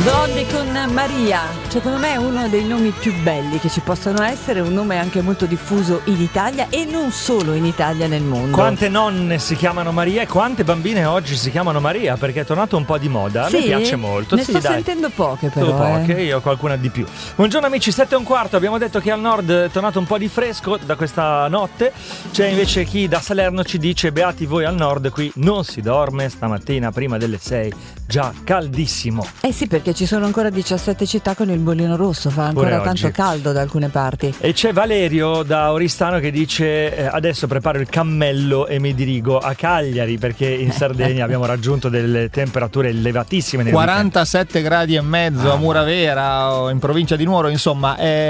Dolly con Maria, secondo me è uno dei nomi più belli che ci possano essere, un nome anche molto diffuso in Italia e non solo in Italia, nel mondo. Quante nonne si chiamano Maria e quante bambine oggi si chiamano Maria, perché è tornato un po' di moda. Sì? Mi piace molto. Ne sto sentendo poche però. Poche, io qualcuna di più. Buongiorno amici, 7:15, abbiamo detto che al nord è tornato un po' di fresco da questa notte. C'è invece chi da Salerno ci dice: beati voi al nord, qui non si dorme stamattina prima delle 6, già caldissimo. Eh sì, perché ci sono ancora 17 città con il bollino rosso, fa ancora tanto caldo da alcune parti. E c'è Valerio da Oristano che dice: adesso preparo il cammello e mi dirigo a Cagliari, perché in Sardegna abbiamo raggiunto delle temperature elevatissime nel 47 gradi e mezzo a Muravera o in provincia di Nuoro, insomma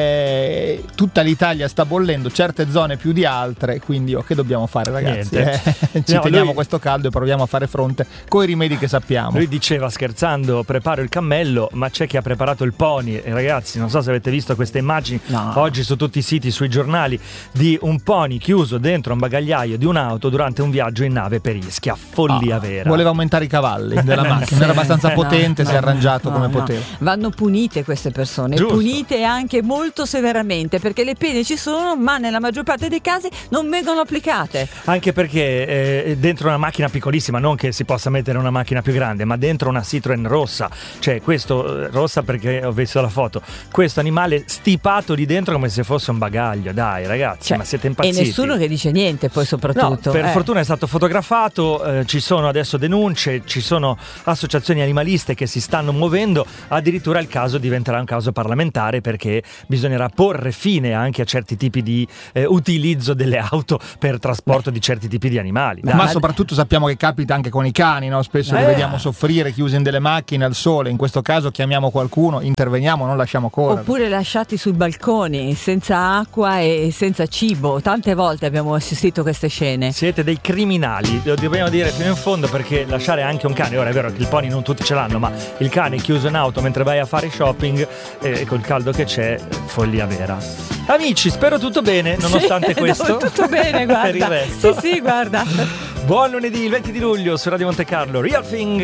tutta l'Italia sta bollendo, certe zone più di altre, quindi che dobbiamo fare, ragazzi? Ci teniamo questo caldo e proviamo a fare fronte con i rimedi che sappiamo. Lui diceva scherzando: preparo il cammello, ma c'è chi ha preparato il pony. E ragazzi, non so se avete visto queste immagini oggi su tutti i siti, sui giornali, di un pony chiuso dentro un bagagliaio di un'auto durante un viaggio in nave per Ischia. Follia vera. Voleva aumentare i cavalli della macchina, era abbastanza potente, si è arrangiato come poteva. Vanno punite queste persone, giusto, punite anche molto severamente, perché le pene ci sono, ma nella maggior parte dei casi non vengono applicate. Anche perché dentro una macchina piccolissima, non che si possa mettere una macchina più grande, ma dentro una Citroen rossa, cioè questo rossa perché ho visto la foto, questo animale stipato lì dentro come se fosse un bagaglio. Dai ragazzi, ma siete impazziti? E nessuno che dice niente, poi soprattutto. No, per fortuna è stato fotografato, ci sono adesso denunce, ci sono associazioni animaliste che si stanno muovendo, addirittura il caso diventerà un caso parlamentare, perché bisognerà porre fine anche a certi tipi di utilizzo delle auto per trasporto di certi tipi di animali. Ma soprattutto sappiamo che capita anche con i cani, no? Spesso li vediamo soffrire chiusi in delle macchine al sole, in questo caso chiamiamo qualcuno, interveniamo, non lasciamo correre. Oppure lasciati sui balconi senza acqua e senza cibo. Tante volte abbiamo assistito a queste scene. Siete dei criminali, lo dobbiamo dire fino in fondo, perché lasciare anche un cane, ora è vero che il pony non tutti ce l'hanno, ma il cane chiuso in auto mentre vai a fare shopping col caldo che c'è, follia vera. Amici, spero tutto bene nonostante questo. No, tutto bene, guarda. Per il resto. Sì, guarda. Buon lunedì, il 20 di luglio su Radio Monte Carlo, Real Thing.